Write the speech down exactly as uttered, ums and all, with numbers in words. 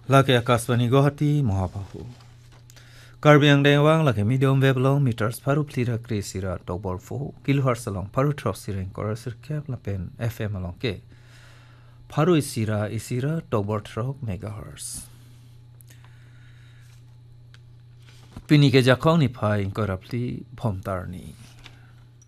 Lake akaswani gohati mohabahu. Karbi ang dewang lake medium wave long meters paru plira kresira double four kilohertz along paru trosiring korasir kep lapen F M along ke. Paru isira isira double trok megahertz. Pini ke jakong ni pai korapli pomtarni.